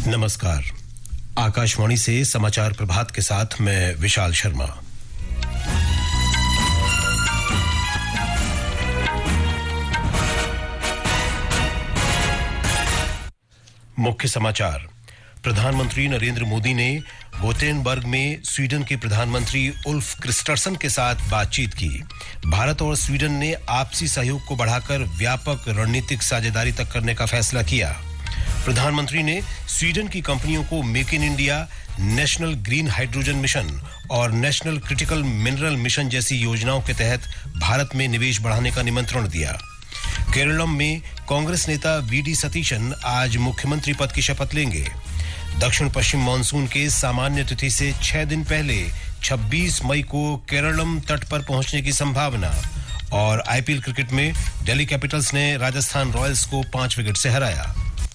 नमस्कार। आकाशवाणी से समाचार प्रभात के साथ मैं विशाल शर्मा। मुख्य समाचार। प्रधानमंत्री नरेंद्र मोदी ने गोटेनबर्ग में स्वीडन के प्रधानमंत्री उल्फ क्रिस्टर्सन के साथ बातचीत की। भारत और स्वीडन ने आपसी सहयोग को बढ़ाकर व्यापक रणनीतिक साझेदारी तक करने का फैसला किया। प्रधानमंत्री ने स्वीडन की कंपनियों को make in India, national green hydrogen mission और नेशनल क्रिटिकल मिनरल मिशन जैसी योजनाओं के तहत भारत में निवेश बढ़ाने का निमंत्रण दिया। केरलम में कांग्रेस नेता वीडी सतीशन आज मुख्यमंत्री पद की शपथ लेंगे। दक्षिण पश्चिम मानसून के सामान्य तिथि से 6 दिन पहले 26 मई को केरलम तट पर पहुंचने की संभावना। और आईपीएल क्रिकेट में दिल्ली कैपिटल्स ने राजस्थान रॉयल्स को 5 विकेट से हराया।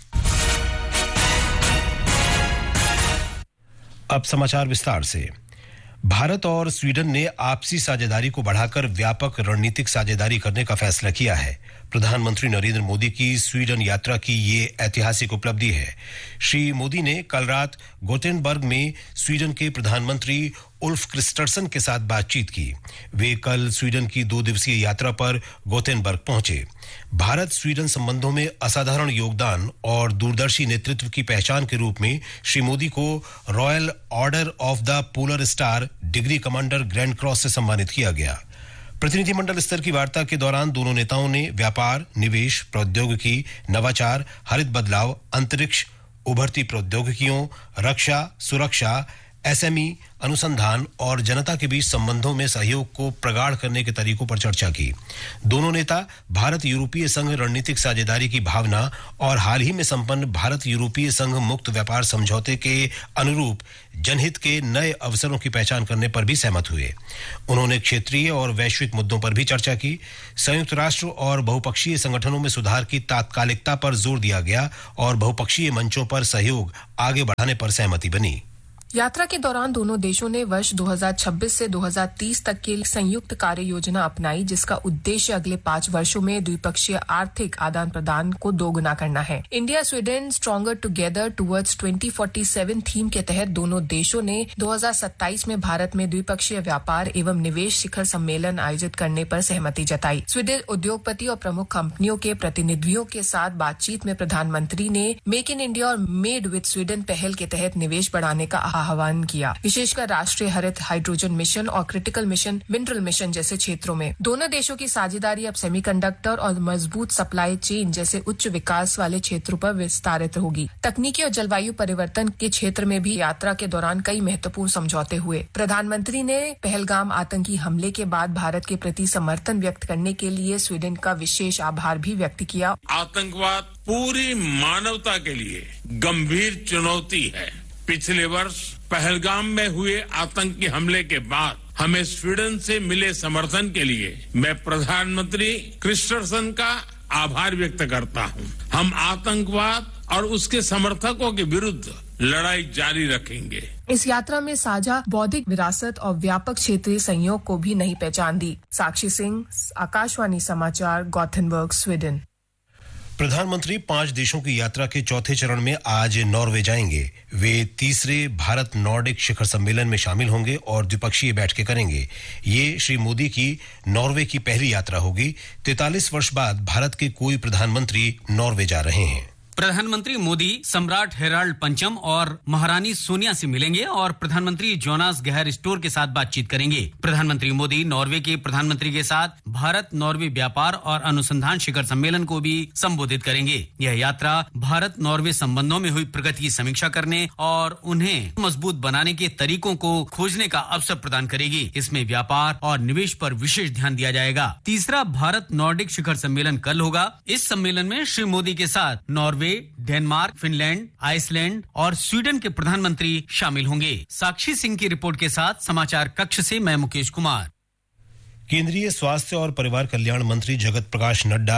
अब समाचार विस्तार से। भारत और स्वीडन ने आपसी साझेदारी को बढ़ाकर व्यापक रणनीतिक साझेदारी करने का फैसला किया है। प्रधानमंत्री नरेंद्र मोदी की स्वीडन यात्रा की ये ऐतिहासिक उपलब्धि है। श्री मोदी ने कल रात गोटेनबर्ग में स्वीडन के प्रधानमंत्री उल्फ क्रिस्टर्सन के साथ बातचीत की। वे कल स्वीडन की 2 दिवसीय यात्रा पर गोटेनबर्ग पहुंचे। भारत स्वीडन संबंधों में असाधारण योगदान और दूरदर्शी नेतृत्व की पहचान के रूप में श्री मोदी को royal order of the polar star degree commander grand cross से सम्मानित किया गया। प्रतिनिधिमंडल स्तर की वार्ता के दौरान दोनों नेताओं ने व्यापार, निवेश, प्रौद्योगिकी, नवाचार, हरित बदलाव, अंतरिक्ष, उभरती प्रौद्योगिकियों, रक्षा, सुरक्षा, एसएमई, अनुसंधान और जनता के बीच संबंधों में सहयोग को प्रगाढ़ करने के तरीकों पर चर्चा की। दोनों नेता भारत यूरोपीय संघ रणनीतिक साझेदारी की भावना और हाल ही में संपन्न भारत यूरोपीय संघ मुक्त व्यापार समझौते के अनुरूप जनहित के नए अवसरों की पहचान करने पर भी सहमत हुए। उन्होंने क्षेत्रीय और वैश्विक मुद्दों पर भी चर्चा की। संयुक्त राष्ट्र और बहुपक्षीय संगठनों में सुधार की तात्कालिकता पर जोर दिया गया और बहुपक्षीय मंचों पर सहयोग आगे बढ़ाने पर सहमति बनी। यात्रा के दौरान दोनों देशों ने वर्ष 2026 से 2030 तक की संयुक्त कार्य योजना अपनाई, जिसका उद्देश्य अगले 5 वर्षों में द्विपक्षीय आर्थिक आदान प्रदान को दोगुना करना है। India Sweden stronger together towards 2047 theme के तहत दोनों देशों ने 2027 में भारत में द्विपक्षीय व्यापार एवं निवेश शिखर सम्मेलन आयोजित करने पर सहमति जताई। स्वीडन उद्योगपति और प्रमुख कंपनियों के प्रतिनिधियों के साथ बातचीत में प्रधानमंत्री ने मेक इन इंडिया और मेड विद स्वीडन पहल के तहत निवेश बढ़ाने का आह्वान किया, विशेषकर राष्ट्रीय हरित हाइड्रोजन मिशन और क्रिटिकल मिशन मिनरल मिशन जैसे क्षेत्रों में। दोनों देशों की साझेदारी अब सेमीकंडक्टर और मजबूत सप्लाई चेन जैसे उच्च विकास वाले क्षेत्रों पर विस्तारित होगी। तकनीकी और जलवायु परिवर्तन के क्षेत्र में भी यात्रा के दौरान कई महत्वपूर्ण समझौते हुए। प्रधानमंत्री ने पहलगाम आतंकी हमले के बाद भारत के प्रति समर्थन व्यक्त करने के लिए स्वीडन का विशेष आभार भी व्यक्त किया। आतंकवाद पूरी मानवता के लिए गंभीर चुनौती है। पिछले वर्ष पहलगाम में हुए आतंकी हमले के बाद हमें स्वीडन से मिले समर्थन के लिए मैं प्रधानमंत्री क्रिस्टर्सन का आभार व्यक्त करता हूं। हम आतंकवाद और उसके समर्थकों के विरुद्ध लड़ाई जारी रखेंगे। इस यात्रा में साझा बौद्धिक विरासत और व्यापक क्षेत्रीय सहयोग को भी नई पहचान दी। साक्षी सिंह, आकाशवाणी समाचार, गोथेनबर्ग, स्वीडन। प्रधानमंत्री 5 देशों की यात्रा के चौथे चरण में आज नॉर्वे जाएंगे। वे तीसरे भारत नॉर्डिक शिखर सम्मेलन में शामिल होंगे और द्विपक्षीय बैठकें करेंगे। ये श्री मोदी की नॉर्वे की पहली यात्रा होगी। 43 वर्ष बाद भारत के कोई प्रधानमंत्री नॉर्वे जा रहे हैं। प्रधानमंत्री मोदी सम्राट हेराल्ड पंचम और महारानी सोनिया से मिलेंगे और प्रधानमंत्री जोनास गहर स्टोर के साथ बातचीत करेंगे। प्रधानमंत्री मोदी नॉर्वे के प्रधानमंत्री के साथ भारत नॉर्वे व्यापार और अनुसंधान शिखर सम्मेलन को भी संबोधित करेंगे। यह यात्रा भारत नॉर्वे संबंधों में हुई प्रगति की समीक्षा करने और उन्हें मजबूत बनाने के तरीकों को खोजने का अवसर प्रदान करेगी। इसमें व्यापार और निवेश पर विशेष ध्यान दिया जाएगा। तीसरा भारत नॉर्डिक शिखर सम्मेलन कल होगा। इस सम्मेलन में श्री मोदी के साथ नॉर्वे, डेनमार्क, फिनलैंड, आइसलैंड और स्वीडन के प्रधानमंत्री शामिल होंगे। साक्षी सिंह की रिपोर्ट के साथ समाचार कक्ष से मैं मुकेश कुमार। केंद्रीय स्वास्थ्य और परिवार कल्याण मंत्री जगत प्रकाश नड्डा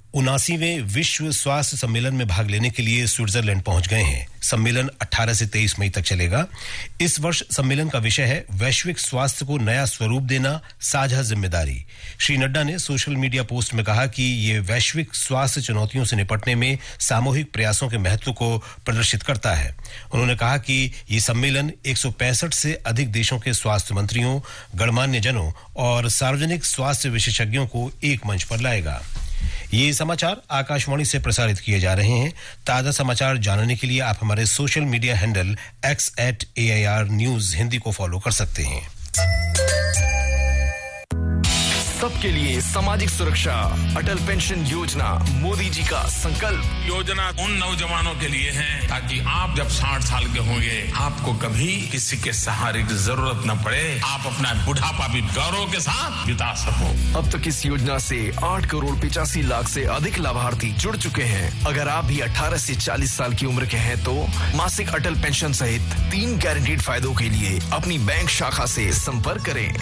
79वें विश्व स्वास्थ्य सम्मेलन में भाग लेने के लिए स्विट्जरलैंड पहुंच गए हैं। सम्मेलन 18 से 23 मई तक चलेगा। इस वर्ष सम्मेलन का विषय है वैश्विक स्वास्थ्य को नया स्वरूप देना, साझा जिम्मेदारी। श्री नड्डा ने सोशल मीडिया पोस्ट में कहा कि ये वैश्विक स्वास्थ्य चुनौतियों से निपटने में सामूहिक प्रयासों के महत्व को प्रदर्शित करता है। उन्होंने कहा कि ये सम्मेलन 165 से अधिक देशों के स्वास्थ्य मंत्रियों, गणमान्य जनों और सार्वजनिक स्वास्थ्य विशेषज्ञों को एक मंच पर लाएगा। ये समाचार आकाशवाणी से प्रसारित किए जा रहे हैं। ताजा समाचार जानने के लिए आप हमारे social media handle x@AIR News Hindi को फॉलो कर सकते हैं। सबके लिए सामाजिक सुरक्षा, अटल पेंशन योजना मोदी जी का संकल्प। योजना उन नौजवानों के लिए है ताकि आप जब 60 साल के होंगे आपको कभी किसी के सहारे की जरूरत न पड़े, आप अपना बुढ़ापा भी गौरव के साथ बिता सको। अब तक इस योजना से 8 करोड़ 85 लाख से अधिक लाभार्थी जुड़ चुके हैं। अगर आप भी 18 से 40 साल की उम्र के हैं तो मासिक अटल पेंशन सहित 3 गारंटीड फायदों के लिए अपनी बैंक शाखा से संपर्क करें।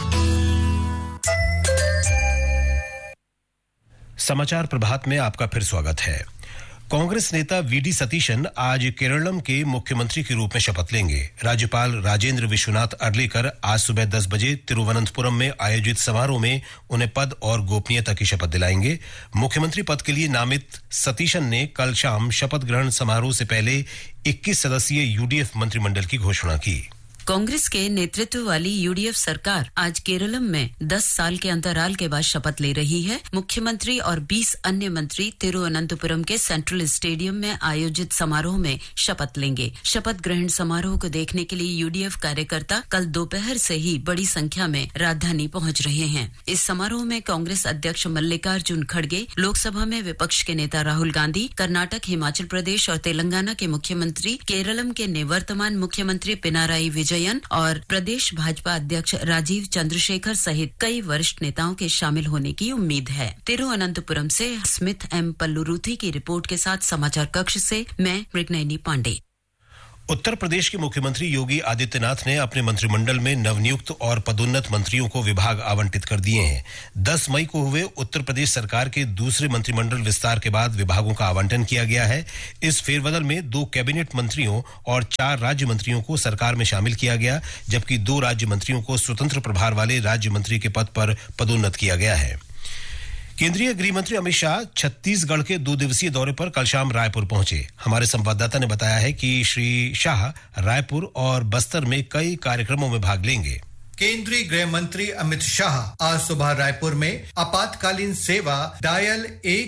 समाचार प्रभात में आपका फिर स्वागत है। कांग्रेस नेता वीडी सतीशन आज केरलम के मुख्यमंत्री के रूप में शपथ लेंगे। राज्यपाल राजेंद्र विश्वनाथ अर्लेकर आज सुबह 10 बजे तिरुवनंतपुरम में आयोजित समारोह में उन्हें पद और गोपनीयता की शपथ दिलाएंगे। मुख्यमंत्री पद के लिए नामित सतीशन ने कल शाम शपथ ग्रहण समारोह से पहले 21 सदस्यीय यूडीएफ मंत्रिमंडल की घोषणा की। कांग्रेस के नेतृत्व वाली यूडीएफ सरकार आज केरलम में 10 साल के अंतराल के बाद शपथ ले रही है। मुख्यमंत्री और 20 अन्य मंत्री तिरुवनंतपुरम के सेंट्रल स्टेडियम में आयोजित समारोह में शपथ लेंगे। शपथ ग्रहण समारोह को देखने के लिए यूडीएफ कार्यकर्ता कल दोपहर से ही बड़ी संख्या में राजधानी पहुंच रहे हैं। इस समारोह में कांग्रेस अध्यक्ष मल्लिकार्जुन खड़गे, लोकसभा में विपक्ष के नेता राहुल गांधी, कर्नाटक, हिमाचल प्रदेश और तेलंगाना के मुख्यमंत्री, केरलम के निवर्तमान मुख्यमंत्री पिनाराई विजयन और प्रदेश भाजपा अध्यक्ष राजीव चंद्रशेखर सहित कई वरिष्ठ नेताओं के शामिल होने की उम्मीद है। तिरुवनंतपुरम से स्मिथ एम पल्लुरुथी की रिपोर्ट के साथ समाचार कक्ष से मैं मृगनयनी पांडे। उत्तर प्रदेश के मुख्यमंत्री योगी आदित्यनाथ ने अपने मंत्रिमंडल में नवनियुक्त और पदोन्नत मंत्रियों को विभाग आवंटित कर दिए हैं। 10 मई को हुए उत्तर प्रदेश सरकार के दूसरे मंत्रिमंडल विस्तार के बाद विभागों का आवंटन किया गया है। इस फेरबदल में 2 कैबिनेट मंत्रियों और 4 राज्य मंत्रियों को सरकार में शामिल किया गया, जबकि 2 राज्य मंत्रियों को स्वतंत्र प्रभार वाले राज्य मंत्री के पद पर पदोन्नत किया गया है। केंद्रीय गृह मंत्री अमित शाह छत्तीसगढ़ के 2 दिवसीय दौरे पर कल शाम रायपुर पहुंचे। हमारे संवाददाता ने बताया है कि श्री शाह रायपुर और बस्तर में कई कार्यक्रमों में भाग लेंगे। केंद्रीय गृह मंत्री अमित शाह आज सुबह रायपुर में आपातकालीन सेवा डायल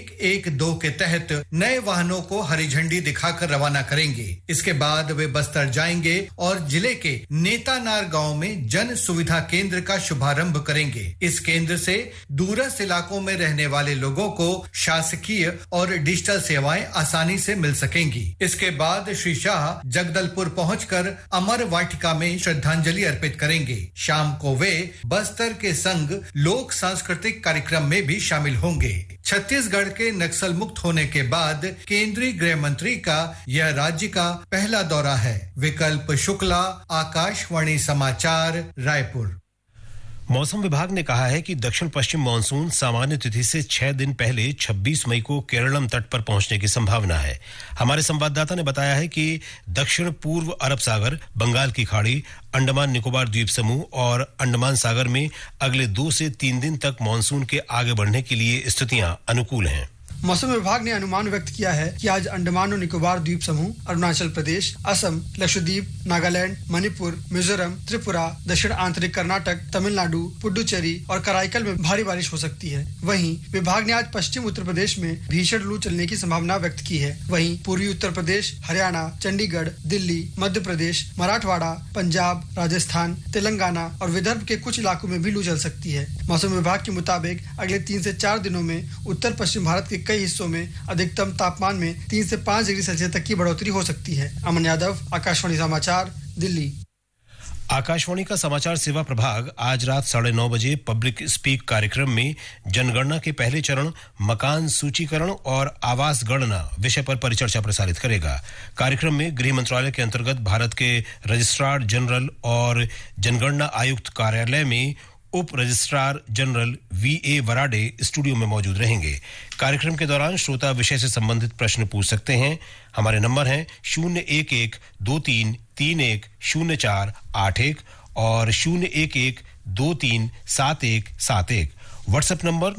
112 के तहत नए वाहनों को हरी झंडी दिखाकर रवाना करेंगे। इसके बाद वे बस्तर जाएंगे और जिले के नेतानार गांव में जन सुविधा केंद्र का शुभारंभ करेंगे। इस केंद्र से दूरस्थ इलाकों में रहने वाले लोगों को शासकीय और डिजिटल सेवाएं आसानी से मिल सकेंगी। इसके बाद श्री शाह जगदलपुर पहुंचकर अमर वाटिका में श्रद्धांजलि अर्पित करेंगे। शाम को वे बस्तर के संग लोक सांस्कृतिक कार्यक्रम में भी शामिल होंगे। छत्तीसगढ़ के नक्सल मुक्त होने के बाद केंद्रीय गृह मंत्री का यह राज्य का पहला दौरा है। विकल्प शुक्ला, आकाशवाणी समाचार, रायपुर। मौसम विभाग ने कहा है कि दक्षिण पश्चिम मानसून सामान्य तिथि से 6 दिन पहले 26 मई को केरलम तट पर पहुंचने की संभावना है। हमारे संवाददाता ने बताया है कि दक्षिण पूर्व अरब सागर, बंगाल की खाड़ी, अंडमान निकोबार द्वीप समूह और अंडमान सागर में अगले 2 से 3 दिन तक मानसून के आगे बढ़ने के लिए स्थितियां अनुकूल हैं। मौसम विभाग ने अनुमान व्यक्त किया है कि आज अंडमान और निकोबार द्वीप समूह, अरुणाचल प्रदेश, असम, लक्षद्वीप, नागालैंड, मणिपुर, मिजोरम, त्रिपुरा, दक्षिण आंतरिक कर्नाटक, तमिलनाडु, पुडुचेरी और कराईकल में भारी बारिश हो सकती है। वहीं विभाग ने आज पश्चिम उत्तर प्रदेश में भीषण लू चलने की संभावना व्यक्त की है। वहीं पूर्वी उत्तर प्रदेश, हरियाणा, चंडीगढ़, दिल्ली, मध्य प्रदेश, मराठवाड़ा, पंजाब, राजस्थान, तेलंगाना और विदर्भ के कुछ इलाकों में भी लू चल सकती है। मौसम विभाग के मुताबिक अगले 3 से 4 दिनों में उत्तर पश्चिम भारत के कई हिस्सों में अधिकतम तापमान में 3 से 5 डिग्री सेल्सियस तक की बढ़ोतरी हो सकती है। अमन यादव, आकाशवाणी समाचार, दिल्ली। आकाशवाणी का समाचार सेवा प्रभाग आज रात 9:30 बजे पब्लिक स्पीक कार्यक्रम में जनगणना के पहले चरण, मकान सूचीकरण और आवास गणना विषय पर परिचर्चा प्रसारित करेगा। कार्यक्रम में गृह मंत्रालय के अंतर्गत भारत के रजिस्ट्रार जनरल और जनगणना आयुक्त कार्यालय में उप registrar general VA Varade studio में मौजूद रहेंगे। कार्यक्रम के दौरान श्रोता विषय से संबंधित प्रश्न पूछ सकते हैं। हमारे नंबर हैं 011-2331-0481 और 011-2371-7171। व्हाट्सएप नंबर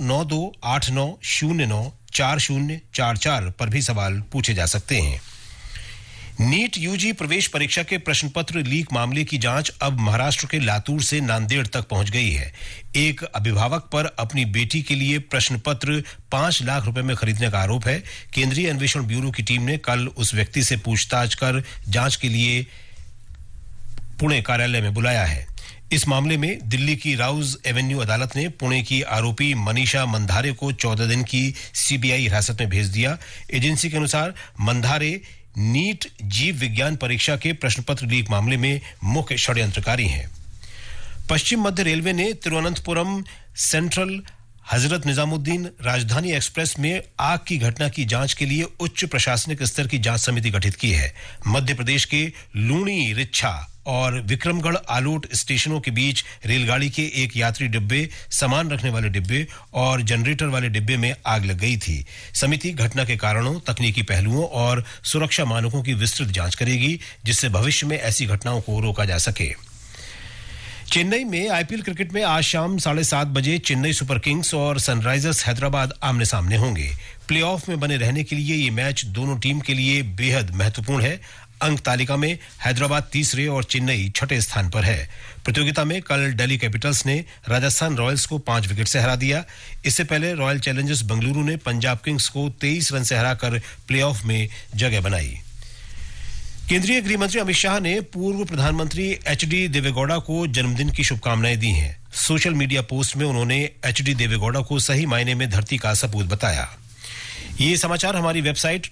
9289094044 पर भी सवाल पूछे जा सकते हैं। नीट यूजी प्रवेश परीक्षा के प्रश्न पत्र लीक मामले की जांच अब महाराष्ट्र के लातूर से नांदेड़ तक पहुंच गई है। एक अभिभावक पर अपनी बेटी के लिए प्रश्न पत्र 5 लाख रुपए में खरीदने का आरोप है। केंद्रीय अन्वेषण ब्यूरो की टीम ने कल उस व्यक्ति से पूछताछ कर जांच के लिए पुणे कार्यालय में बुलाया है। इस मामले में दिल्ली की राउज एवेन्यू अदालत ने पुणे की आरोपी मनीषा मंधारे को 14 दिन की CBI हिरासत में भेज दिया। एजेंसी के अनुसार मंधारे नीट जीव विज्ञान परीक्षा के प्रश्न पत्र लीक मामले में मुख्य षड्यंत्रकारी हैं। पश्चिम मध्य रेलवे ने तिरुवनंतपुरम सेंट्रल हजरत निजामुद्दीन राजधानी एक्सप्रेस में आग की घटना की जांच के लिए उच्च प्रशासनिक स्तर की जांच समिति गठित की है। मध्य प्रदेश के लूणी, रिच्छा और विक्रमगढ़ आलोट स्टेशनों के बीच रेलगाड़ी के एक यात्री डिब्बे, सामान रखने वाले डिब्बे और जनरेटर वाले डिब्बे में आग लग गई थी। समिति घटना के कारणों, तकनीकी पहलुओं और सुरक्षा मानकों की विस्तृत जांच करेगी, जिससे भविष्य में ऐसी घटनाओं को रोका जा सके। चेन्नई में IPL क्रिकेट में आज शाम 7:30 बजे चेन्नई सुपर किंग्स और सनराइजर्स हैदराबाद आमने सामने होंगे। प्लेऑफ में बने रहने के लिए ये मैच दोनों टीम के लिए बेहद महत्वपूर्ण है। अंक तालिका में हैदराबाद तीसरे और चेन्नई छठे स्थान पर है। प्रतियोगिता में कल दिल्ली कैपिटल्स ने राजस्थान रॉयल्स को 5 विकेट से हरा दिया। इससे पहले रॉयल चैलेंजर्स बेंगलुरु ने पंजाब किंग्स को 23 रन से हराकर प्लेऑफ में जगह बनाई। केंद्रीय गृह मंत्री अमित शाह ने पूर्व प्रधानमंत्री HD देवेगौड़ा को जन्मदिन की शुभकामनाएं दी हैं। सोशल मीडिया पोस्ट में उन्होंने HD देवेगौड़ा को सही मायने में धरती का सपूत बताया। ये समाचार हमारी वेबसाइट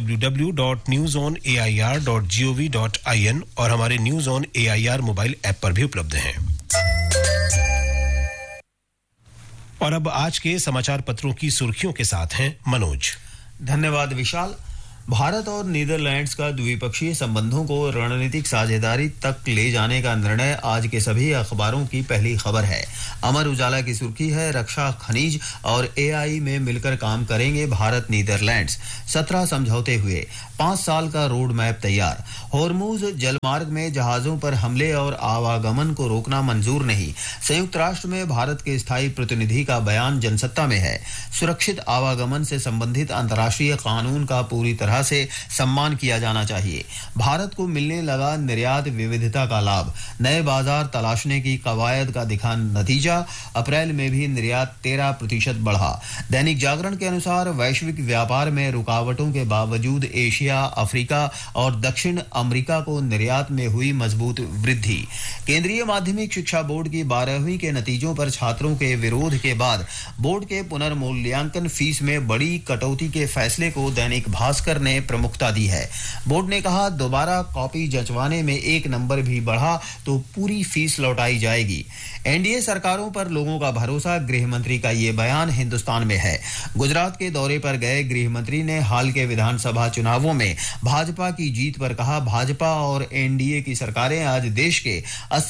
www.newsonair.gov.in और हमारे news on AIR mobile app पर भी उपलब्ध हैं। और अब आज के समाचार पत्रों की सुर्खियों के साथ हैं मनोज। धन्यवाद विशाल। भारत और नीदरलैंड्स का द्विपक्षीय संबंधों को रणनीतिक साझेदारी तक ले जाने का निर्णय आज के सभी अखबारों की पहली खबर है। अमर उजाला की सुर्खी है, रक्षा, खनिज और AI में मिलकर काम करेंगे भारत नीदरलैंड्स। 17 समझौते हुए, 5 साल का रोड मैप तैयार। होर्मुज जलमार्ग में जहाजों पर हमले और आवागमन को रोकना मंजूर नहीं। संयुक्त राष्ट्र में भारत के स्थायी प्रतिनिधि का बयान जनसत्ता में है। सुरक्षित आवागमन से संबंधित अंतर्राष्ट्रीय कानून का पूरी तरह से सम्मान किया जाना चाहिए। भारत को मिलने लगा निर्यात विविधता का लाभ। नए बाजार तलाशने की कवायद का दिखा नतीजा। अप्रैल में भी निर्यात 13% बढ़ा। दैनिक जागरण के अनुसार वैश्विक व्यापार में रुकावटों के बावजूद एशिया, अफ्रीका और दक्षिण अमेरिका को निर्यात में हुई मजबूत वृद्धि। केंद्रीय माध्यमिक शिक्षा बोर्ड की 12वीं के नतीजों पर छात्रों के विरोध के बाद बोर्ड के पुनर्मूल्यांकन फीस में बड़ी कटौती के फैसले को दैनिक भास्कर ने प्रमुखता दी है। बोर्ड ने कहा, दोबारा कॉपी जंचवाने में 1 नंबर भी बढ़ा तो पूरी फीस लौटाई जाएगी। एनडीए सरकारों पर लोगों का भरोसा, गृह मंत्री का ये बयान हिंदुस्तान में है। गुजरात के दौरे पर गए गृह मंत्री ने हाल के विधानसभा चुनावों में भाजपा की जीत पर कहा, भाजपा और एनडीए की सरकारें आज देश के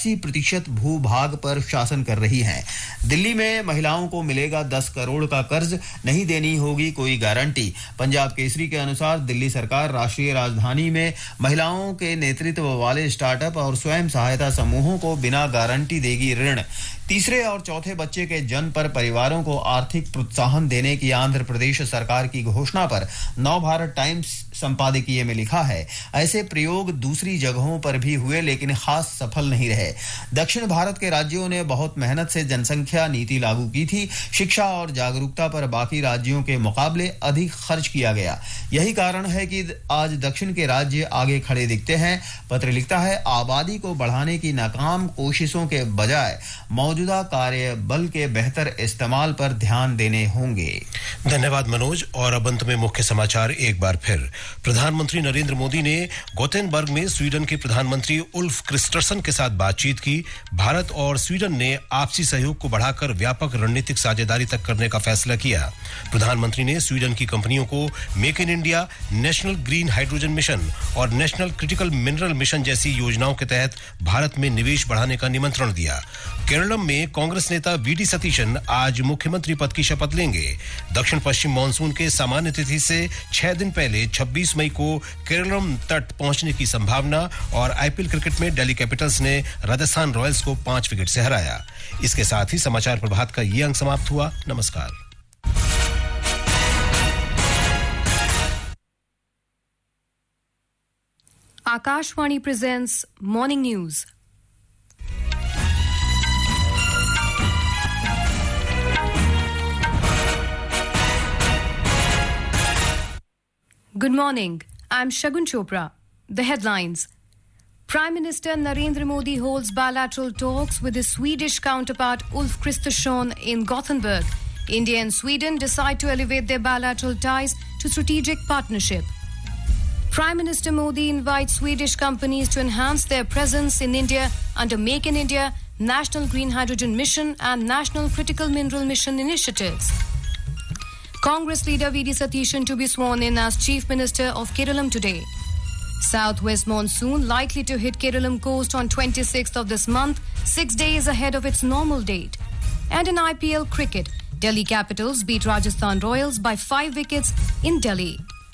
80% भूभाग पर शासन कर रही हैं। दिल्ली में महिलाओं को मिलेगा 10 करोड़ का कर्ज, नहीं देनी होगी कोई गारंटी। पंजाब केसरी के अनुसार दिल्ली सरकार राष्ट्रीय राजधानी में महिलाओं के नेतृत्व वाले स्टार्टअप और स्वयं सहायता समूहों को बिना गारंटी देगी ऋण। तीसरे और चौथे बच्चे के जन्म पर परिवारों को आर्थिक प्रोत्साहन देने की आंध्र प्रदेश सरकार की घोषणा पर नवभारत टाइम्स संपादकीय में लिखा है, ऐसे प्रयोग दूसरी जगहों पर भी हुए लेकिन खास सफल नहीं रहे। दक्षिण भारत के राज्यों ने बहुत मेहनत से जनसंख्या नीति लागू की थी। शिक्षा और जागरूकता पर बाकी राज्यों के मुकाबले अधिक खर्च किया गया। यही कारण है कि आज दक्षिण के राज्य आगे खड़े दिखते हैं। पत्र लिखता है, आबादी को बढ़ाने की नाकाम कोशिशों के बजाय मौजूदा कार्य बल के बेहतर इस्तेमाल पर ध्यान देने होंगे। धन्यवाद मनोज। और अब अंत में मुख्य समाचार एक बार फिर। प्रधानमंत्री नरेंद्र मोदी ने गोथेनबर्ग में स्वीडन के प्रधानमंत्री उल्फ क्रिस्टरसन के साथ बातचीत की। भारत और स्वीडन ने आपसी सहयोग को बढ़ाकर व्यापक रणनीतिक साझेदारी तक करने का फैसला किया। प्रधानमंत्री ने स्वीडन की कंपनियों को make in India, national green hydrogen mission और नेशनल क्रिटिकल मिनरल मिशन जैसी योजनाओं के तहत भारत में निवेश बढ़ाने का निमंत्रण दिया। केरलम में कांग्रेस नेता वीडी सतीशन आज मुख्यमंत्री पद की शपथ लेंगे। दक्षिण पश्चिम मानसून के सामान्य तिथि से 6 दिन पहले 26 मई को केरलम तट पहुंचने की संभावना। और आईपीएल क्रिकेट में दिल्ली कैपिटल्स ने राजस्थान रॉयल्स को 5 विकेट से हराया। इसके साथ ही समाचार प्रभात का ये अंक समाप्त हुआ। नमस्कार। Akashvani presents Morning News. Good morning. I'm Shagun Chopra. The headlines. Prime Minister Narendra Modi holds bilateral talks with his Swedish counterpart Ulf Kristersson in Gothenburg. India and Sweden decide to elevate their bilateral ties to strategic partnership. Prime Minister Modi invites Swedish companies to enhance their presence in India under Make in India, National Green Hydrogen Mission and National Critical Mineral Mission initiatives. Congress leader V.D. Satishan to be sworn in as Chief Minister of Keralam today. Southwest monsoon likely to hit Keralam coast on 26th of this month, 6 days ahead of its normal date. And in IPL cricket, Delhi Capitals beat Rajasthan Royals by 5 wickets in Delhi.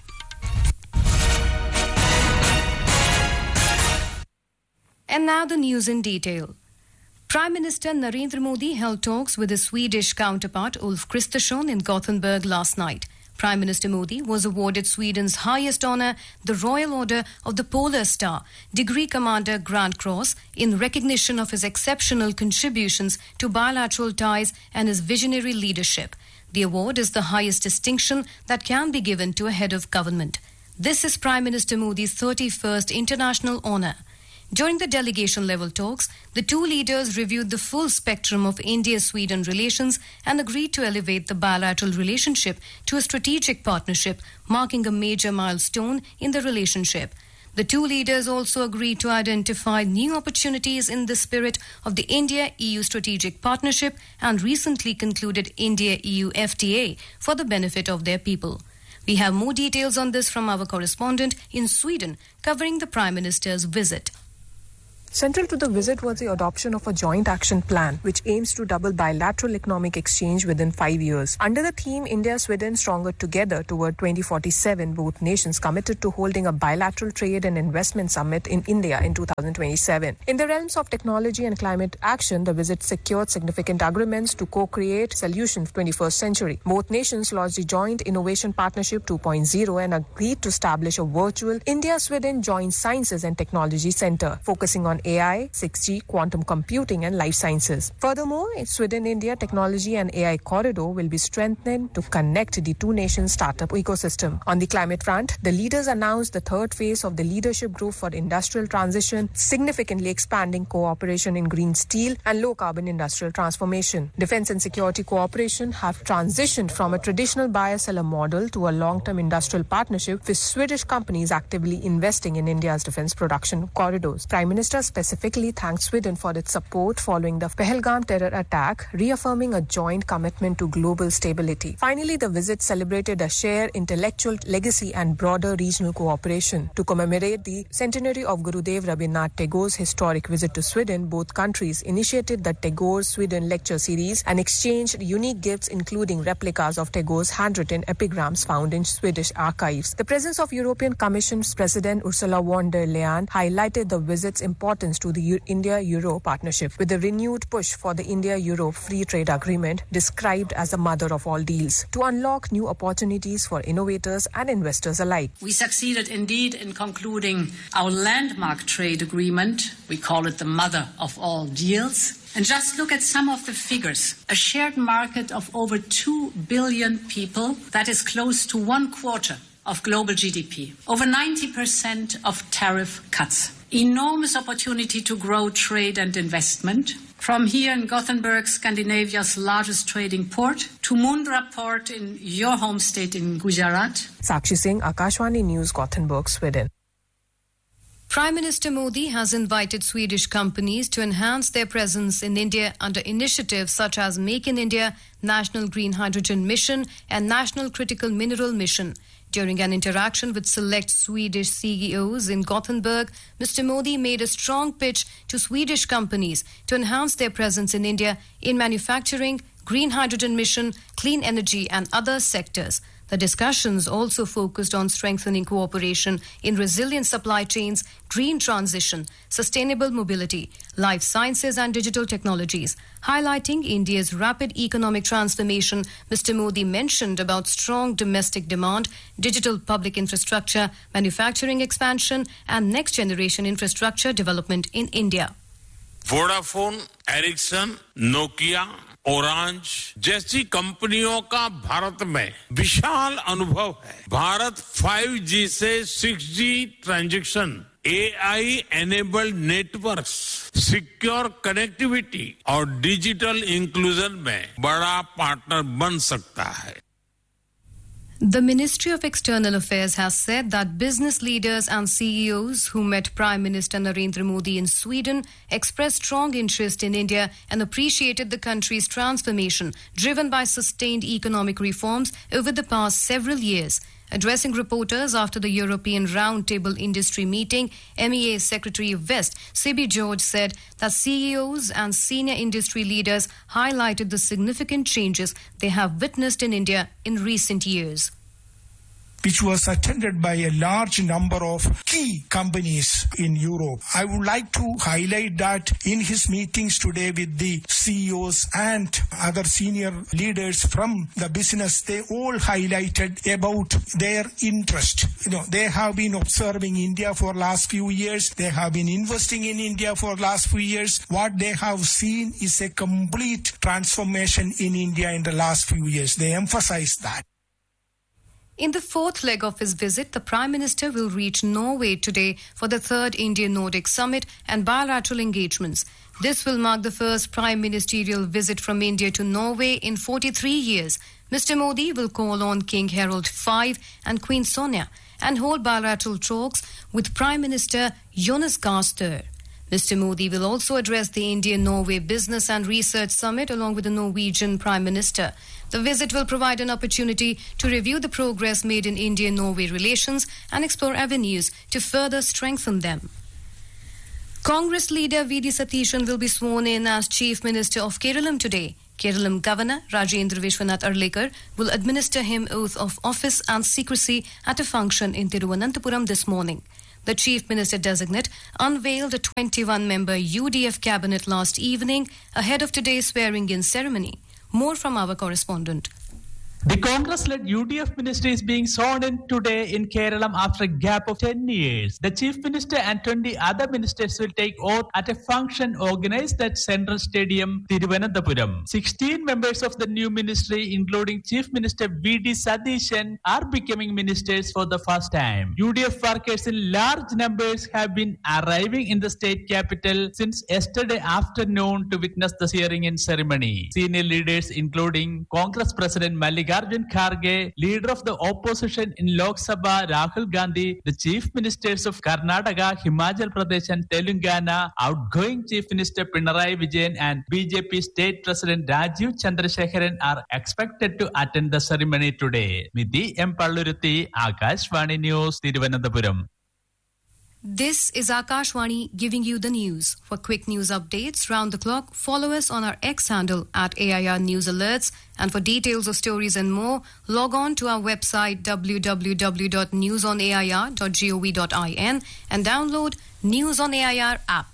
And now the news in detail. Prime Minister Narendra Modi held talks with his Swedish counterpart Ulf Kristersson in Gothenburg last night. Prime Minister Modi was awarded Sweden's highest honour, the Royal Order of the Polar Star, Degree Commander Grand Cross, in recognition of his exceptional contributions to bilateral ties and his visionary leadership. The award is the highest distinction that can be given to a head of government. This is Prime Minister Modi's 31st international honour. During the delegation-level talks, the two leaders reviewed the full spectrum of India-Sweden relations and agreed to elevate the bilateral relationship to a strategic partnership, marking a major milestone in the relationship. The two leaders also agreed to identify new opportunities in the spirit of the India-EU strategic partnership and recently concluded India-EU FTA for the benefit of their people. We have more details on this from our correspondent in Sweden, covering the Prime Minister's visit. Central to the visit was the adoption of a joint action plan, which aims to double bilateral economic exchange within 5 years. Under the theme India-Sweden Stronger Together toward 2047, both nations committed to holding a bilateral trade and investment summit in India in 2027. In the realms of technology and climate action, the visit secured significant agreements to co-create solutions for the 21st century. Both nations launched the Joint Innovation Partnership 2.0 and agreed to establish a virtual India-Sweden Joint Sciences and Technology Center, focusing on AI, 6G, quantum computing and life sciences. Furthermore, Sweden-India Technology and AI Corridor will be strengthened to connect the two nations' startup ecosystem. On the climate front, the leaders announced the third phase of the leadership group for industrial transition, significantly expanding cooperation in green steel and low-carbon industrial transformation. Defense and security cooperation have transitioned from a traditional buyer-seller model to a long-term industrial partnership with Swedish companies actively investing in India's defense production corridors. Prime Minister specifically thanked Sweden for its support following the Pahalgam terror attack, reaffirming a joint commitment to global stability. Finally, the visit celebrated a shared intellectual legacy and broader regional cooperation. To commemorate the centenary of Gurudev Rabindranath Tagore's historic visit to Sweden, both countries initiated the Tagore Sweden lecture series and exchanged unique gifts including replicas of Tagore's handwritten epigrams found in Swedish archives. The presence of European Commission's President Ursula von der Leyen highlighted the visit's importance to the India-Euro partnership, with a renewed push for the India-Euro free trade agreement described as the mother of all deals, to unlock new opportunities for innovators and investors alike. We succeeded indeed in concluding our landmark trade agreement. We call it the mother of all deals. And just look at some of the figures. A shared market of over 2 billion people, that is close to 1/4 of global GDP. Over 90% of tariff cuts. Enormous opportunity to grow trade and investment. From here in Gothenburg, Scandinavia's largest trading port, to Mundra port in your home state in Gujarat. Sakshi Singh, Akashvani News, Gothenburg, Sweden. Prime Minister Modi has invited Swedish companies to enhance their presence in India under initiatives such as Make in India, National Green Hydrogen Mission and National Critical Mineral Mission. During an interaction with select Swedish CEOs in Gothenburg, Mr. Modi made a strong pitch to Swedish companies to enhance their presence in India in manufacturing, green hydrogen mission, clean energy and other sectors. The discussions also focused on strengthening cooperation in resilient supply chains, green transition, sustainable mobility, life sciences and digital technologies. Highlighting India's rapid economic transformation, Mr. Modi mentioned about strong domestic demand, digital public infrastructure, manufacturing expansion and next-generation infrastructure development in India. Vodafone, Ericsson, Nokia, orange जैसी कंपनियों का भारत में विशाल अनुभव है। Bharat 5G से 6G transaction, AI enabled networks, secure connectivity और digital inclusion में बड़ा पार्टनर बन सकता है। The Ministry of External Affairs has said that business leaders and CEOs who met Prime Minister Narendra Modi in Sweden expressed strong interest in India and appreciated the country's transformation driven by sustained economic reforms over the past several years. Addressing reporters after the European Roundtable Industry meeting, MEA Secretary of West, Sibi George, said that CEOs and senior industry leaders highlighted the significant changes they have witnessed in India in recent years. Which was attended by a large number of key companies in Europe. I would like to highlight that in his meetings today with the CEOs and other senior leaders from the business, they all highlighted about their interest. They have been observing India for last few years. They have been investing in India for last few years. What they have seen is a complete transformation in India in the last few years. They emphasized that. In the fourth leg of his visit, the Prime Minister will reach Norway today for the third India-Nordic Summit and bilateral engagements. This will mark the first prime ministerial visit from India to Norway in 43 years. Mr. Modi will call on King Harald V and Queen Sonja and hold bilateral talks with Prime Minister Jonas Gahr Støre. Mr. Modi will also address the India-Norway Business and Research Summit along with the Norwegian Prime Minister. The visit will provide an opportunity to review the progress made in India-Norway relations and explore avenues to further strengthen them. Congress leader V.D. Satheeshan will be sworn in as Chief Minister of Keralam today. Keralam Governor Rajendra Vishwanath Arlikar will administer him oath of office and secrecy at a function in Thiruvananthapuram this morning. The Chief Minister designate unveiled a 21-member UDF cabinet last evening ahead of today's swearing-in ceremony. More from our correspondent. The Congress-led UDF ministry is being sworn in today in Kerala after a gap of 10 years. The Chief Minister and 20 other ministers will take oath at a function organized at Central Stadium, Thiruvananthapuram. 16 members of the new ministry, including Chief Minister V.D. Satheeshan, are becoming ministers for the first time. UDF workers in large numbers have been arriving in the state capital since yesterday afternoon to witness the swearing-in ceremony. Senior leaders, including Congress President Mallikarjun Kharge, leader of the opposition in Lok Sabha Rahul Gandhi, the chief ministers of Karnataka, Himachal Pradesh and Telangana, outgoing Chief Minister Pinarayi Vijayan and BJP State President Rajiv Chandrasekharan are expected to attend the ceremony today. Nidhi M. Palluruthi, Akashvani News, Thiruvananthapuram. This is Akashvani giving you the news. For quick news updates round the clock, follow us on our X handle at AIR News Alerts. And for details of stories and more, log on to our website www.newsonair.gov.in and download News on AIR app.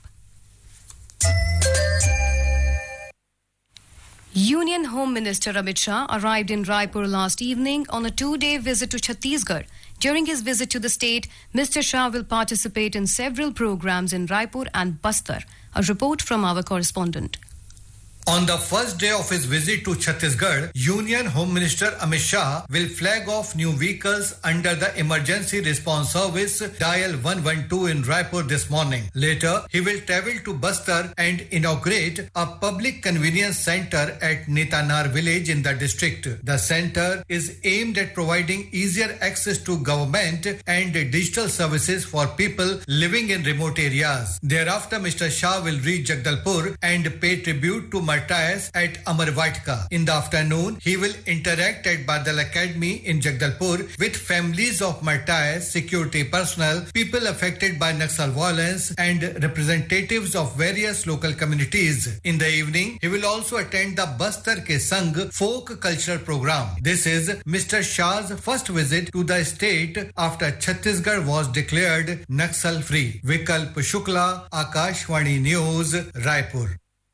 Union Home Minister Amit Shah arrived in Raipur last evening on a 2-day visit to Chhattisgarh. During his visit to the state, Mr. Shah will participate in several programs in Raipur and Bastar. A report from our correspondent. On the first day of his visit to Chhattisgarh, Union Home Minister Amit Shah will flag off new vehicles under the Emergency Response Service Dial 112 in Raipur this morning. Later, he will travel to Bastar and inaugurate a public convenience center at Netanar village in the district. The center is aimed at providing easier access to government and digital services for people living in remote areas. Thereafter, Mr. Shah will reach Jagdalpur and pay tribute to Martyrs at Amarvatka. In the afternoon, he will interact at Badal Academy in Jagdalpur with families of martyrs, security personnel, people affected by Naxal violence and representatives of various local communities. In the evening, he will also attend the Bastar Ke Sang folk cultural program. This is Mr. Shah's first visit to the state after Chhattisgarh was declared Naxal free. Vikalp Shukla, Akashvani News, Raipur.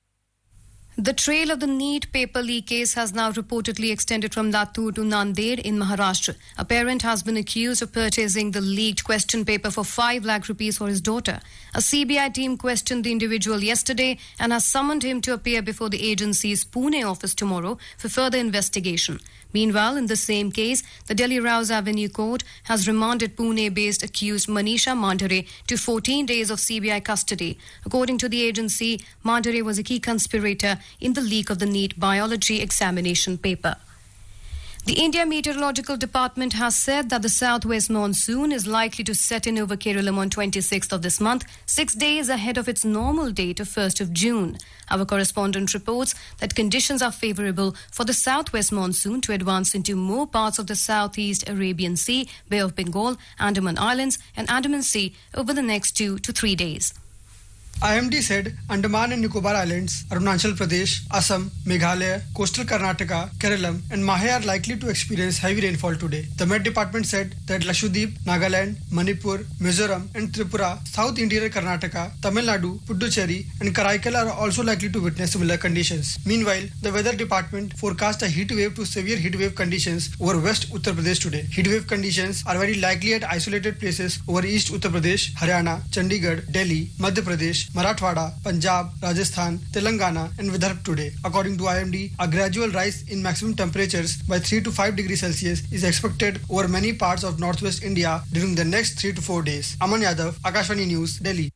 The trail of the NEET paper leak case has now reportedly extended from Latur to Nanded in Maharashtra. A parent has been accused of purchasing the leaked question paper for 5 lakh rupees for his daughter. A CBI team questioned the individual yesterday and has summoned him to appear before the agency's Pune office tomorrow for further investigation. Meanwhile, in the same case, the Delhi Rouse Avenue Court has remanded Pune-based accused Manisha Mandhare to 14 days of CBI custody. According to the agency, Mandhare was a key conspirator in the leak of the NEET biology examination paper. The India Meteorological Department has said that the southwest monsoon is likely to set in over Kerala on 26th of this month, 6 days ahead of its normal date of 1st of June. Our correspondent reports that conditions are favourable for the southwest monsoon to advance into more parts of the southeast Arabian Sea, Bay of Bengal, Andaman Islands and Andaman Sea over the next 2 to 3 days. IMD said Andaman and Nicobar Islands, Arunachal Pradesh, Assam, Meghalaya, coastal Karnataka, Kerala and Mahe are likely to experience heavy rainfall today. The Met Department said that Lakshadweep, Nagaland, Manipur, Mizoram and Tripura, South Interior Karnataka, Tamil Nadu, Puducherry and Karaikal are also likely to witness similar conditions. Meanwhile, the Weather Department forecast a heat wave to severe heat wave conditions over West Uttar Pradesh today. Heat wave conditions are very likely at isolated places over East Uttar Pradesh, Haryana, Chandigarh, Delhi, Madhya Pradesh, Marathwada, Punjab, Rajasthan, Telangana and Vidarbha today. According to IMD, a gradual rise in maximum temperatures by 3 to 5 degrees Celsius is expected over many parts of northwest India during the next 3 to 4 days. Aman Yadav, Akashvani News, Delhi.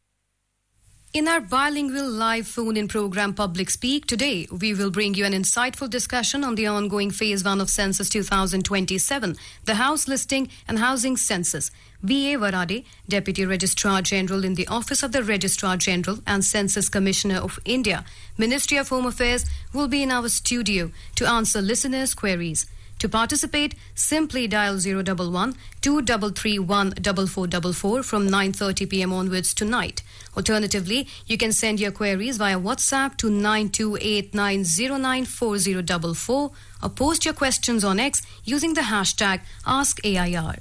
In our bilingual live phone-in program Public Speak, today we will bring you an insightful discussion on the ongoing Phase 1 of Census 2027, the House Listing and Housing Census. V.A. Varade, Deputy Registrar General in the Office of the Registrar General and Census Commissioner of India, Ministry of Home Affairs, will be in our studio to answer listeners' queries. To participate, simply dial 011 233 14444 from 9:30 p.m. onwards tonight. Alternatively, you can send your queries via WhatsApp to 9289094044 or post your questions on X using the hashtag AskAIR.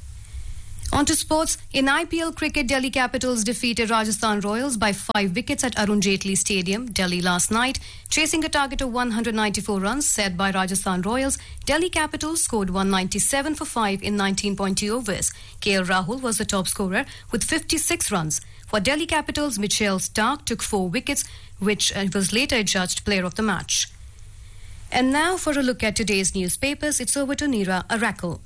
On to sports. In IPL cricket, Delhi Capitals defeated Rajasthan Royals by 5 wickets at Arun Jaitley Stadium, Delhi last night. Chasing a target of 194 runs set by Rajasthan Royals, Delhi Capitals scored 197 for 5 in 19.2 overs. KL Rahul was the top scorer with 56 runs. For Delhi Capitals, Mitchell Starc took 4 wickets, which was later judged player of the match. And now for a look at today's newspapers, it's over to Neera Arakel.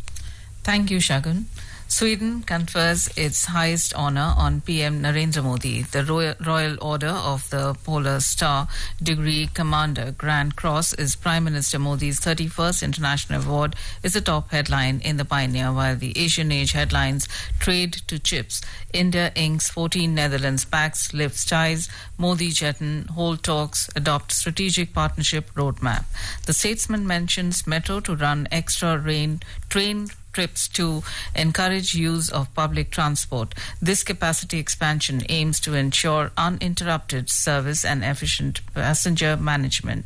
Thank you, Shagun. Sweden confers its highest honor on PM Narendra Modi. The Royal Order of the Polar Star Degree Commander Grand Cross is Prime Minister Modi's 31st international award, is the top headline in the Pioneer, while the Asian Age headlines Trade to Chips, India inks 14 Netherlands pacts, lifts ties, Modi Jeton hold talks, adopt strategic partnership roadmap. The Statesman mentions Metro to run extra train trips to encourage use of public transport. This capacity expansion aims to ensure uninterrupted service and efficient passenger management.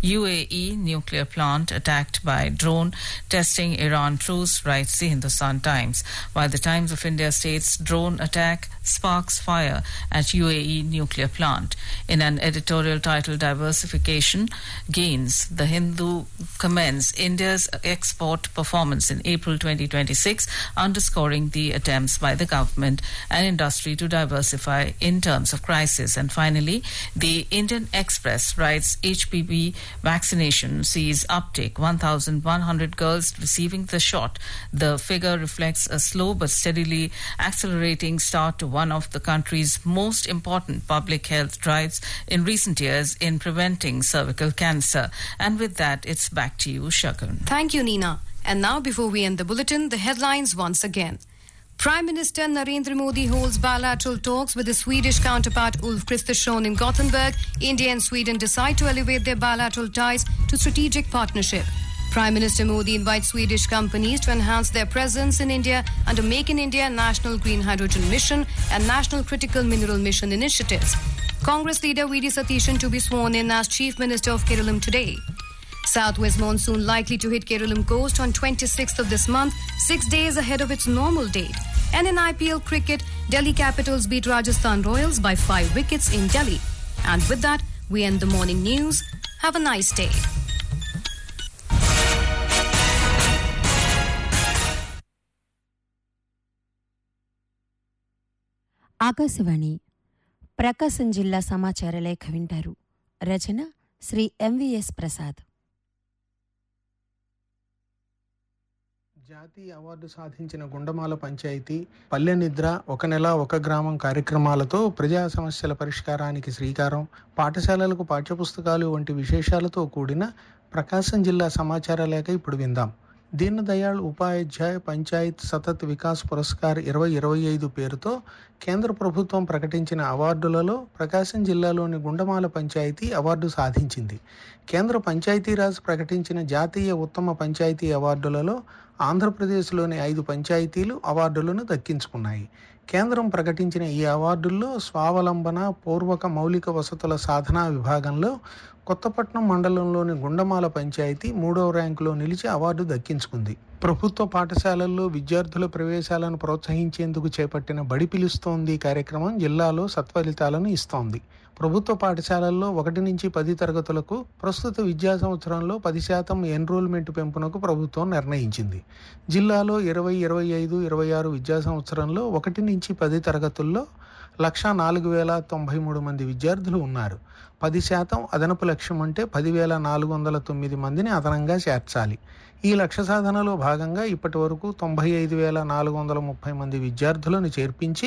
UAE nuclear plant attacked by drone, testing Iran truce, writes the Hindustan Times. While the Times of India states drone attack sparks fire at UAE nuclear plant. In an editorial titled Diversification Gains, the Hindu commends India's export performance in April 2026, underscoring the attempts by the government and industry to diversify in terms of crisis. And finally, the Indian Express writes HPV vaccination sees uptake, 1,100 girls receiving the shot. The figure reflects a slow but steadily accelerating start to one of the country's most important public health drives in recent years in preventing cervical cancer. And with that, it's back to you, Shagun. Thank you, Nina. And now, before we end the bulletin, the headlines once again. Prime Minister Narendra Modi holds bilateral talks with his Swedish counterpart Ulf Kristersson in Gothenburg. India and Sweden decide to elevate their bilateral ties to strategic partnership. Prime Minister Modi invites Swedish companies to enhance their presence in India under Make in India National Green Hydrogen Mission and National Critical Mineral Mission initiatives. Congress leader V.D. Satishan to be sworn in as Chief Minister of Kerala today. Southwest monsoon likely to hit Kerala coast on 26th of this month, 6 days ahead of its normal date. And in IPL cricket, Delhi Capitals beat Rajasthan Royals by 5 wickets in Delhi. And with that, we end the morning news. Have a nice day. Akashvani ప్రకాశం జిల్లా సమాచార లేఖ వింటారు. రచన Shri MVS Prasad. జాతీయ award సాధించిన గుండమాల పంచాయతీ పల్లె నిద్ర, ఒక నెల ఒక గ్రామం కార్యక్రమాలతో ప్రజా సమస్యల పరిష్కారానికి శ్రీకారం, పాఠశాలలకు పాఠ్యపుస్తకాలు వంటి విశేషాలతో కూడిన ప్రకాశం జిల్లా సమాచార లేఖ ఇప్పుడు విందాం. దీన్ దయాళ్ ఉపాధ్యాయ పంచాయత్ సతత్ వికాస్ పురస్కార్ 2025 పేరుతో కేంద్ర ప్రభుత్వం ప్రకటించిన అవార్డులలో ప్రకాశం జిల్లాలోని గుండమాల పంచాయతీ అవార్డు సాధించింది. కేంద్ర పంచాయతీరాజ్ ప్రకటించిన జాతీయ ఉత్తమ పంచాయతీ అవార్డులలో ఆంధ్రప్రదేశ్లోని 5 పంచాయతీలు అవార్డులను దక్కించుకున్నాయి. కేంద్రం ప్రకటించిన ఈ అవార్డుల్లో స్వావలంబన, పూర్వక మౌలిక వసతుల సాధన విభాగంలో కొత్తపట్నం మండలంలోని గుండమాల పంచాయతీ 3వ ర్యాంకులో నిలిచి అవార్డు దక్కించుకుంది. ప్రభుత్వ పాఠశాలల్లో విద్యార్థుల ప్రవేశాలను ప్రోత్సహించేందుకు చేపట్టిన బడి పిలుస్తోంది కార్యక్రమం జిల్లాలో సత్ఫలితాలను ఇస్తోంది. ప్రభుత్వ పాఠశాలల్లో 1 నుంచి 10 తరగతులకు ప్రస్తుత విద్యా సంవత్సరంలో 10% ఎన్రోల్మెంట్ పెంపునకు ప్రభుత్వం నిర్ణయించింది. జిల్లాలో 2025-26 విద్యా సంవత్సరంలో 1 నుంచి 10 తరగతుల్లో 104,093 మంది విద్యార్థులు ఉన్నారు. 10% అదనపు లక్ష్యం అంటే 10,409 మందిని అదనంగా చేర్చాలి. ఈ లక్ష్య సాధనలో భాగంగా ఇప్పటి వరకు 95,430 మంది విద్యార్థులను చేర్పించి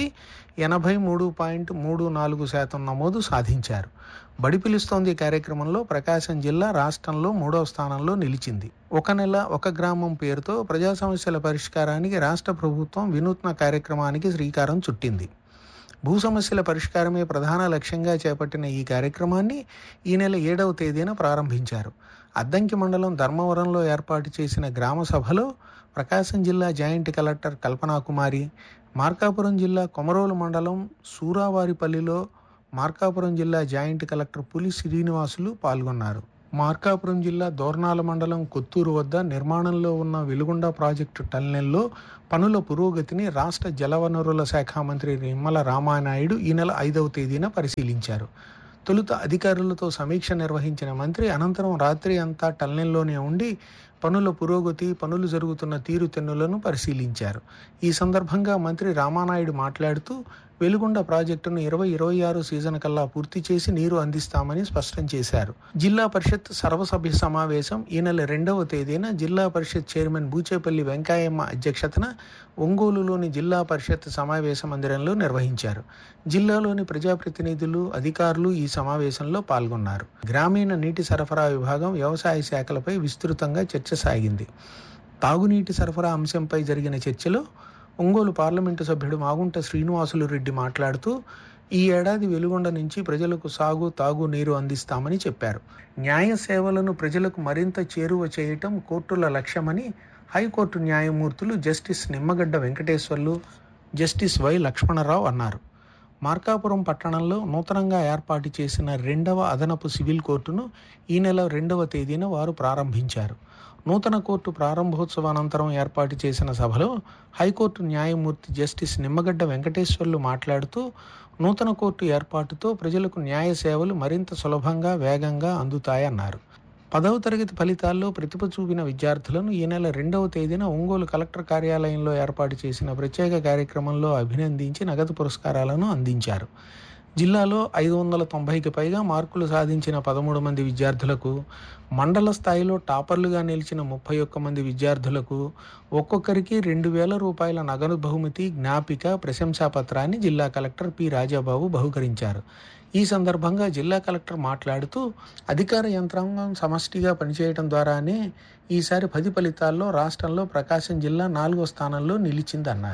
83.34% నమోదు సాధించారు. బడి పిలుస్తోంది కార్యక్రమంలో ప్రకాశం జిల్లా రాష్ట్రంలో 3వ స్థానంలో నిలిచింది. ఒక నెల ఒక గ్రామం పేరుతో ప్రజా సమస్యల పరిష్కారానికి రాష్ట్ర ప్రభుత్వం వినూత్న కార్యక్రమానికి శ్రీకారం చుట్టింది. భూ సమస్యల పరిష్కారమే ప్రధాన లక్ష్యంగా చేపట్టిన ఈ కార్యక్రమాన్ని ఈ నెల 7వ తేదీన ప్రారంభించారు. అద్దంకి మండలం ధర్మవరంలో ఏర్పాటు చేసిన గ్రామ సభలో ప్రకాశం జిల్లా జాయింట్ కలెక్టర్ కల్పనాకుమారి, మార్కాపురం జిల్లా కొమరోలు మండలం సూరావారిపల్లిలో మార్కాపురం జిల్లా జాయింట్ కలెక్టర్ పులి శ్రీనివాసులు పాల్గొన్నారు. మార్కాపురం జిల్లా దోర్నాల మండలం కొత్తూరు వద్ద నిర్మాణంలో ఉన్న వెలుగొండ ప్రాజెక్టు టన్నెల్లో పనుల పురోగతిని రాష్ట్ర జలవనరుల శాఖ మంత్రి నిమ్మల రామానాయుడు ఈ నెల 5వ తేదీన పరిశీలించారు. తొలుత అధికారులతో సమీక్ష నిర్వహించిన మంత్రి అనంతరం రాత్రి అంతా టన్నెల్లోనే ఉండి పనుల పురోగతి, పనులు జరుగుతున్న తీరుతెన్నులను పరిశీలించారు. ఈ సందర్భంగా మంత్రి రామానాయుడు మాట్లాడుతూ వెలుగొండ ప్రాజెక్టును 2026 సీజన్ కల్లా పూర్తి చేసి నీరు అందిస్తామని స్పష్టం చేశారు. జిల్లా పరిషత్ సర్వసభ్య సమావేశం ఈ నెల 2వ తేదీన జిల్లా పరిషత్ చైర్మన్ బూచేపల్లి వెంకయ్యమ్మ అధ్యక్షతన ఒంగోలులోని జిల్లా పరిషత్ సమావేశ మందిరంలో నిర్వహించారు. జిల్లాలోని ప్రజాప్రతినిధులు, అధికారులు ఈ సమావేశంలో పాల్గొన్నారు. గ్రామీణ నీటి సరఫరా విభాగం, వ్యవసాయ శాఖలపై విస్తృతంగా చర్చ సాగింది. తాగునీటి సరఫరా అంశంపై జరిగిన చర్చలో ఒంగోలు పార్లమెంటు సభ్యుడు మాగుంట శ్రీనివాసులు రెడ్డి మాట్లాడుతూ ఈ ఏడాది వెలుగొండ నుంచి ప్రజలకు సాగు, తాగు నీరు అందిస్తామని చెప్పారు. న్యాయ సేవలను ప్రజలకు మరింత చేరువ చేయటం కోర్టుల లక్ష్యమని హైకోర్టు న్యాయమూర్తులు justice Nimmagadda Venkateswarlu, justice we Lakshmanarao అన్నారు. మార్కాపురం పట్టణంలో నూతనంగా ఏర్పాటు చేసిన 2వ అదనపు సివిల్ కోర్టును ఈ నెల 2వ తేదీన వారు ప్రారంభించారు. నూతన కోర్టు ప్రారంభోత్సవానంతరం ఏర్పాటు చేసిన సభలో హైకోర్టు న్యాయమూర్తి జస్టిస్ నిమ్మగడ్డ వెంకటేశ్వర్లు మాట్లాడుతూ నూతన కోర్టు ఏర్పాటుతో ప్రజలకు న్యాయ సేవలు మరింత సులభంగా, వేగంగా అందుతాయన్నారు. 10వ తరగతి ఫలితాల్లో ప్రతిభ చూపిన విద్యార్థులను ఈ నెల 2వ తేదీన ఒంగోలు కలెక్టర్ కార్యాలయంలో ఏర్పాటు చేసిన ప్రత్యేక కార్యక్రమంలో అభినందించి నగదు పురస్కారాలను అందించారు. జిల్లాలో 590కి పైగా మార్కులు సాధించిన 13 మంది విద్యార్థులకు, మండల స్థాయిలో టాపర్లుగా నిలిచిన 31 మంది విద్యార్థులకు ఒక్కొక్కరికి 2,000 రూపాయల నగదు బహుమతి, జ్ఞాపిక, ప్రశంసాపత్రాన్ని జిల్లా కలెక్టర్ పి రాజాబాబు బహుకరించారు. ఈ సందర్భంగా జిల్లా కలెక్టర్ మాట్లాడుతూ అధికార యంత్రాంగం సమష్టిగా పనిచేయడం ద్వారానే ఈసారి 10 ఫలితాల్లో రాష్ట్రంలో ప్రకాశం జిల్లా 4వ స్థానంలో నిలిచిందన్నారు.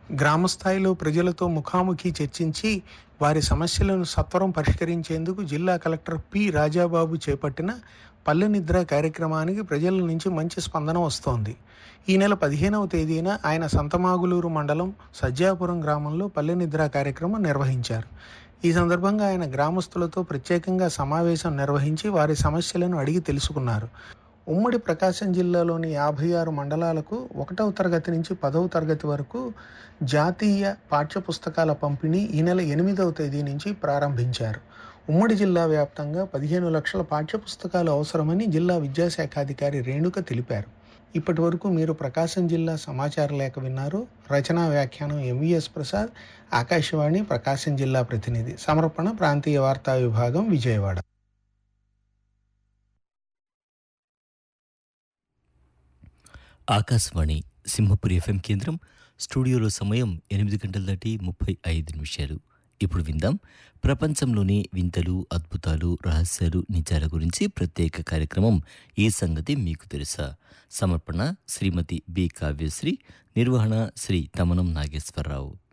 గ్రామ స్థాయిలో ప్రజలతో ముఖాముఖి చర్చించి వారి సమస్యలను సత్వరం పరిష్కరించేందుకు జిల్లా కలెక్టర్ పి రాజాబాబు చేపట్టిన పల్లె నిద్ర కార్యక్రమానికి ప్రజల నుంచి మంచి స్పందన వస్తోంది. ఈ నెల 15వ తేదీన ఆయన సంతమాగులూరు మండలం సజ్జాపురం గ్రామంలో పల్లె నిద్ర కార్యక్రమం నిర్వహించారు. ఈ సందర్భంగా ఆయన గ్రామస్తులతో ప్రత్యేకంగా సమావేశం నిర్వహించి వారి సమస్యలను అడిగి తెలుసుకున్నారు. ఉమ్మడి ప్రకాశం జిల్లాలోని 56 మండలాలకు 1వ తరగతి నుంచి 10వ తరగతి వరకు జాతీయ పాఠ్యపుస్తకాల పంపిణీ ఈ నెల 8వ తేదీ నుంచి ప్రారంభించారు. ఉమ్మడి జిల్లా వ్యాప్తంగా 15 లక్షల పాఠ్యపుస్తకాలు అవసరమని జిల్లా విద్యాశాఖాధికారి రేణుక తెలిపారు. ఇప్పటి వరకు మీరు ప్రకాశం జిల్లా సమాచార లేఖ విన్నారు. రచనా వ్యాఖ్యానం ఎంవిఎస్ ప్రసాద్, ఆకాశవాణి ప్రకాశం జిల్లా ప్రతినిధి. సమర్పణ ప్రాంతీయ వార్తా విభాగం, విజయవాడ. ఆకాశవాణి సింహపురి ఎఫ్ఎం కేంద్రం. స్టూడియోలో సమయం 8 గంటల దాటి 35 నిమిషాలు. ఇప్పుడు విందాం ప్రపంచంలోని వింతలు, అద్భుతాలు, రహస్యాలు, నిజాల గురించి ప్రత్యేక కార్యక్రమం ఈ సంగతి మీకు తెలుసా. సమర్పణ శ్రీమతి బి కావ్యశ్రీ, నిర్వహణ శ్రీ తమనం నాగేశ్వరరావు.